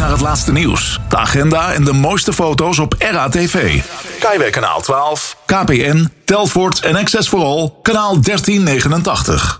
naar het laatste nieuws, de agenda en de mooiste foto's op RATV. Kaiweg kanaal 12, KPN, Telfort en Access for All, kanaal 1389.